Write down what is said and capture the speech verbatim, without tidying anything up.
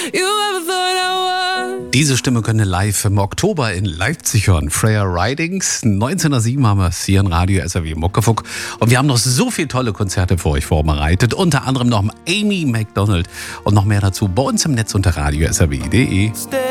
you ever thought I was. Diese Stimme könnt ihr live im Oktober in Leipzig hören. Freya Ridings. neunzehnhundertsieben haben wir es hier im Radio S R W Muckefuck. Und wir haben noch so viele tolle Konzerte für euch vorbereitet. Unter anderem noch Amy Macdonald und noch mehr dazu bei uns im Netz unter radio s r w punkt d e.